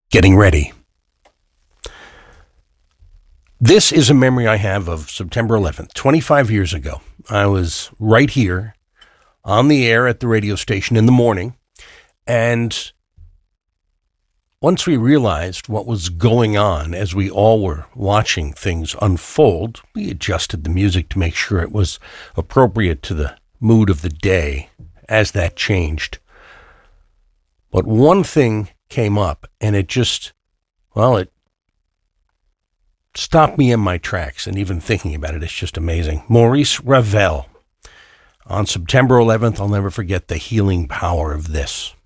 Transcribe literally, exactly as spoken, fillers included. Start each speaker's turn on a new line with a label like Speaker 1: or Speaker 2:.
Speaker 1: getting ready. This is a memory I have of September eleventh, twenty-five years ago. I was right here on the air at the radio station in the morning, and once we realized what was going on as we all were watching things unfold, we adjusted the music to make sure it was appropriate to the mood of the day as that changed. But one thing came up, and it just, well, it stopped me in my tracks, and even thinking about it, it's just amazing. Maurice Ravel. On September eleventh, I'll never forget the healing power of this.